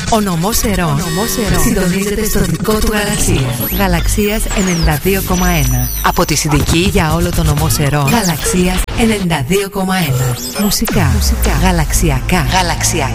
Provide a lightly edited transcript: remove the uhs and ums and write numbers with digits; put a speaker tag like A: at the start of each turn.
A: Ο νομός Ερών συντονίζεται στο δικό του γαλαξία. Γαλαξίας 92,1. Από τη Συνδική για όλο το νομό Ερών. Γαλαξίας 92,1. Μουσικά. Γαλαξιακά.